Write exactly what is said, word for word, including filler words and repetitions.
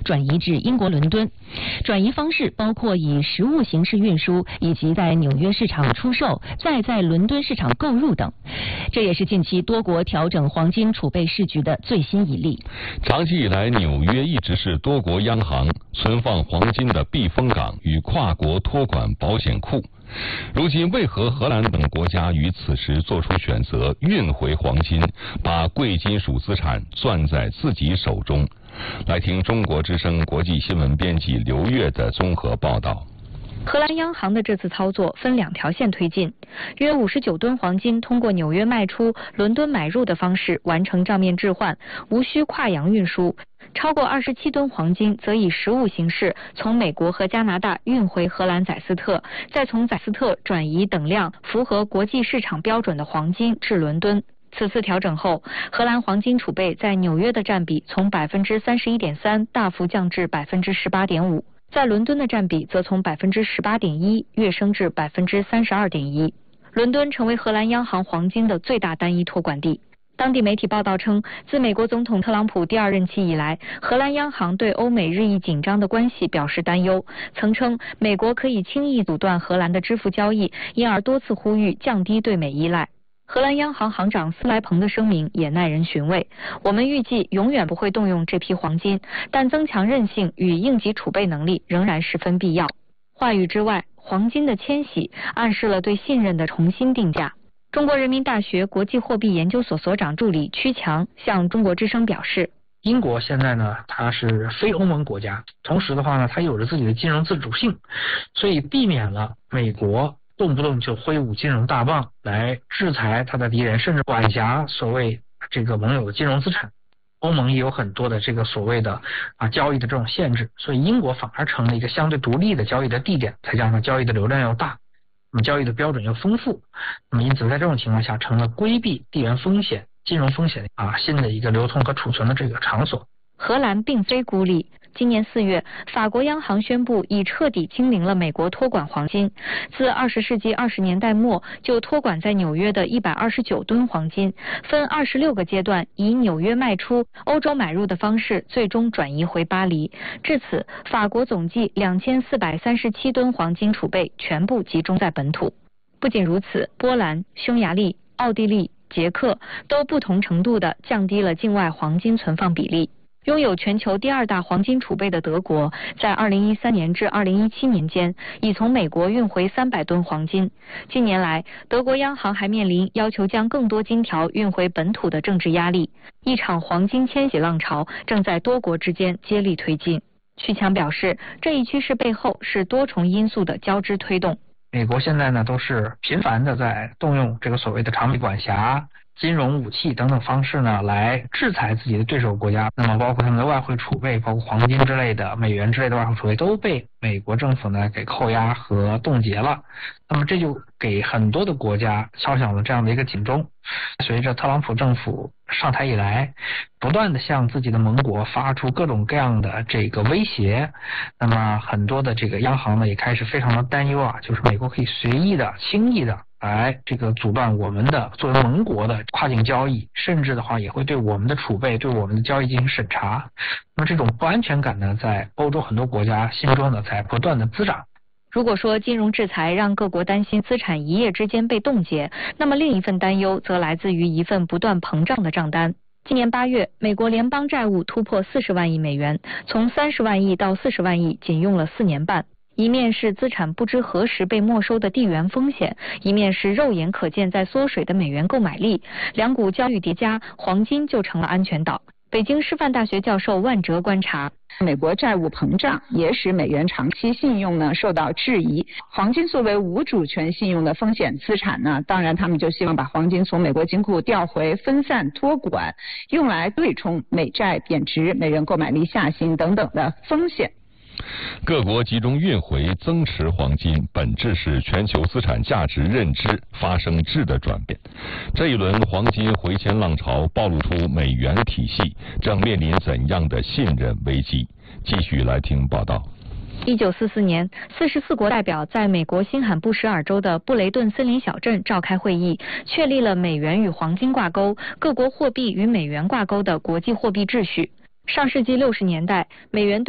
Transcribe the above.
转移至英国伦敦。转移方式包括以实物形式运输，以及在纽约市场出售，再在伦敦市场购入等。这也是近期多国调整黄金储备市局的最新一例。 长期以来，纽约一直是多国央行存放黄金的避风港与跨国托管保险库。如今，为何荷兰等国家于此时做出选择，运回黄金，把贵金属资产攥在自己手中？来听中国之声国际新闻编辑刘越的综合报道。 荷兰央行的这次操作分两条线推进，约五十九吨黄金通过纽约卖出、伦敦买入的方式完成账面置换，无需跨洋运输。超过二十七吨黄金则以实物形式从美国和加拿大运回荷兰载斯特，再从载斯特转移等量符合国际市场标准的黄金至伦敦。此次调整后，荷兰黄金储备在纽约的占比从百分之三十一点三大幅降至百分之十八点五，在伦敦的占比则从百分之十八点一跃升至百分之三十二点一。伦敦成为荷兰央行黄金的最大单一托管地。当地媒体报道称，自美国总统特朗普第二任期以来，荷兰央行对欧美日益紧张的关系表示担忧，曾称美国可以轻易阻断荷兰的支付交易，因而多次呼吁降低对美依赖。荷兰央行行长斯莱彭的声明也耐人寻味，我们预计永远不会动用这批黄金，但增强韧性与应急储备能力仍然十分必要。话语之外，黄金的迁徙暗示了对信任的重新定价。中国人民大学国际货币研究所所长助理曲强向中国之声表示， 英国现在呢，它是非欧盟国家，同时的话呢，它有着自己的金融自主性，所以避免了美国动不动就挥舞金融大棒来制裁他的敌人，甚至管辖所谓这个盟友的金融资产。欧盟也有很多的这个所谓的啊交易的这种限制，所以英国反而成了一个相对独立的交易的地点，再加上交易的流量又大，那么交易的标准又丰富，那么因此在这种情况下成了规避地缘风险、金融风险啊新的一个流通和储存的这个场所。 荷兰并非孤立。今年四月，法国央行宣布已彻底清零了美国托管黄金。自二十世纪二十年代末就托管在纽约的一百二十九吨黄金，分二十六个阶段以纽约卖出、欧洲买入的方式，最终转移回巴黎。至此，法国总计两千四百三十七吨黄金储备全部集中在本土。不仅如此，波兰、匈牙利、奥地利、捷克都不同程度地降低了境外黄金存放比例。拥有全球第二大黄金储备的德国，在二零一三年至二零一七年间，已从美国运回三百吨黄金。近年来，德国央行还面临要求将更多金条运回本土的政治压力，一场黄金迁徙浪潮正在多国之间接力推进。曲强表示，这一趋势背后是多重因素的交织推动。 美国现在呢，都是频繁的在动用这个所谓的长臂管辖、金融武器等等方式呢，来制裁自己的对手国家。那么包括他们的外汇储备，包括黄金之类的、美元之类的外汇储备，都被美国政府呢给扣押和冻结了。那么这就给很多的国家敲响了这样的一个警钟。随着特朗普政府上台以来，不断的向自己的盟国发出各种各样的这个威胁，那么很多的这个央行呢也开始非常的担忧啊，就是美国可以随意的、轻易的来这个阻断我们的作为盟国的跨境交易，甚至的话也会对我们的储备、对我们的交易进行审查。那么这种不安全感呢，在欧洲很多国家心中呢在不断的滋长。 如果说金融制裁让各国担心资产一夜之间被冻结，那么另一份担忧则来自于一份不断膨胀的账单。今年八月，美国联邦债务突破四十万亿美元，从三十万亿到四十万亿仅用了四年半。一面是资产不知何时被没收的地缘风险，一面是肉眼可见在缩水的美元购买力，两股交易叠加，黄金就成了安全岛。北京师范大学教授万哲观察， 美国债务膨胀也使美元长期信用呢受到质疑。黄金作为无主权信用的风险资产呢，当然他们就希望把黄金从美国金库调回分散托管，用来对冲美债贬值、美元购买力下行等等的风险。 各国集中运回增持黄金，本质是全球资产价值认知发生质的转变。这一轮黄金回迁浪潮暴露出美元体系正面临怎样的信任危机？继续来听报道。 一九四四年，四十四国代表在美国新罕布什尔州的布雷顿森林小镇召开会议，确立了美元与黄金挂钩、各国货币与美元挂钩的国际货币秩序。上世纪六十年代，美元